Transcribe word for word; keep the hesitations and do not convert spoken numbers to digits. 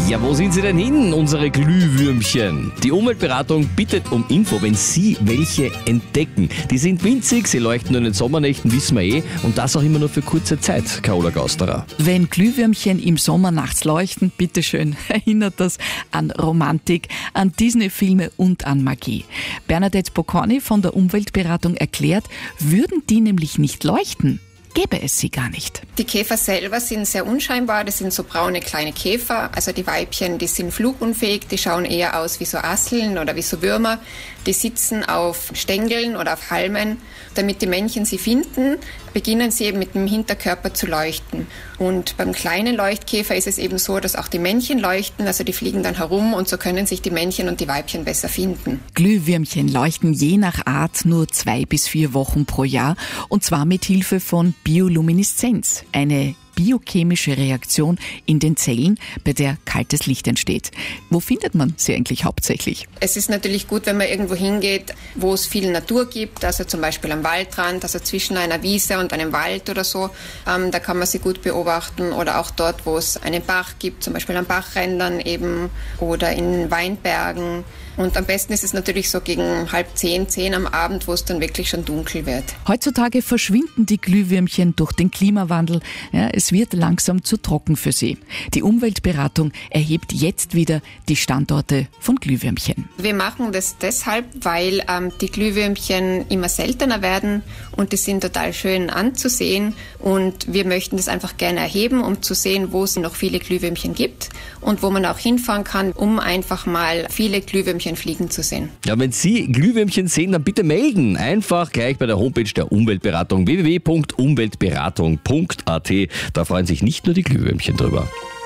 Ja, wo sind sie denn hin, unsere Glühwürmchen? Die Umweltberatung bittet um Info, wenn Sie welche entdecken. Die sind winzig, sie leuchten nur in den Sommernächten, wissen wir eh, und das auch immer nur für kurze Zeit, Carola Gausterer. Wenn Glühwürmchen im Sommer nachts leuchten, bitteschön, erinnert das an Romantik, an Disney-Filme und an Magie. Bernadette Bocconi von der Umweltberatung erklärt, würden die nämlich nicht leuchten, gäbe es sie gar nicht. Die Käfer selber sind sehr unscheinbar, das sind so braune kleine Käfer, also die Weibchen, die sind flugunfähig, die schauen eher aus wie so Asseln oder wie so Würmer, die sitzen auf Stängeln oder auf Halmen. Damit die Männchen sie finden, beginnen sie eben mit dem Hinterkörper zu leuchten. Und beim kleinen Leuchtkäfer ist es eben so, dass auch die Männchen leuchten, also die fliegen dann herum und so können sich die Männchen und die Weibchen besser finden. Glühwürmchen leuchten je nach Art nur zwei bis vier Wochen pro Jahr und zwar mit Hilfe von Biolumineszenz, eine biochemische Reaktion in den Zellen, bei der kaltes Licht entsteht. Wo findet man sie eigentlich hauptsächlich? Es ist natürlich gut, wenn man irgendwo hingeht, wo es viel Natur gibt, also zum Beispiel am Waldrand, also zwischen einer Wiese und einem Wald oder so. Ähm, da kann man sie gut beobachten oder auch dort, wo es einen Bach gibt, zum Beispiel an Bachrändern eben oder in Weinbergen. Und am besten ist es natürlich so gegen halb zehn, zehn am Abend, wo es dann wirklich schon dunkel wird. Heutzutage verschwinden die Glühwürmchen durch den Klimawandel. Ja, es wird langsam zu trocken für sie. Die Umweltberatung erhebt jetzt wieder die Standorte von Glühwürmchen. Wir machen das deshalb, weil ähm, die Glühwürmchen immer seltener werden und die sind total schön anzusehen. Und wir möchten das einfach gerne erheben, um zu sehen, wo es noch viele Glühwürmchen gibt und wo man auch hinfahren kann, um einfach mal viele Glühwürmchen fliegen zu sehen. Ja, wenn Sie Glühwürmchen sehen, dann bitte melden. Einfach gleich bei der Homepage der Umweltberatung w w w punkt umweltberatung punkt a t. Da freuen sich nicht nur die Glühwürmchen drüber.